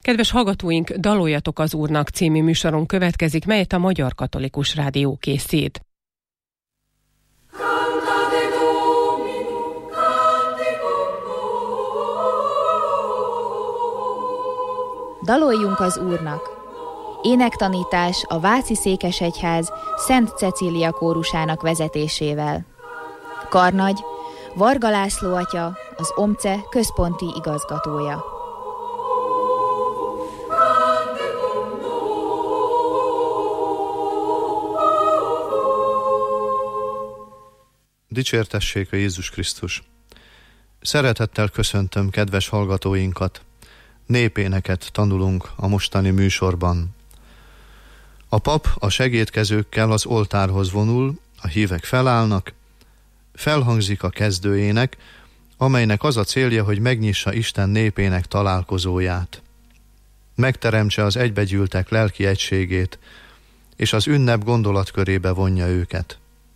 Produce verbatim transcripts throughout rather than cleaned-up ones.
Kedves hallgatóink, Daloljatok az Úrnak című műsorunk következik, melyet a Magyar Katolikus Rádió készít. Daloljunk az Úrnak! Énektanítás a Váci Székesegyház Szent Cecília kórusának vezetésével. Karnagy, Varga László atya, az OMCE központi igazgatója. Dicsértessék a Jézus Krisztus! Szeretettel köszöntöm kedves hallgatóinkat! Népéneket tanulunk a mostani műsorban. A pap a segédkezőkkel az oltárhoz vonul, a hívek felállnak, felhangzik a kezdőének, amelynek az a célja, hogy megnyissa Isten népének találkozóját. Megteremtse az egybegyűltek lelki egységét, és az ünnep gondolatkörébe vonja őket.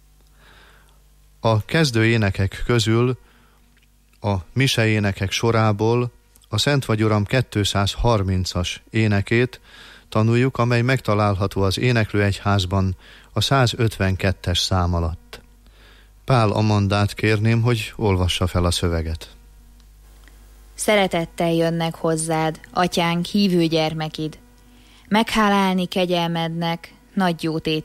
A kezdőénekek közül a miseénekek sorából a Szent vagy Uram kétszázharmincas énekét tanuljuk, amely megtalálható az Éneklőegyházban a százötvenkettes szám alatt. Pál Amandát kérném, hogy olvassa fel a szöveget. Szeretettel jönnek hozzád, atyánk, hívő gyermekid. Meghálálni kegyelmednek, nagy jótétedért.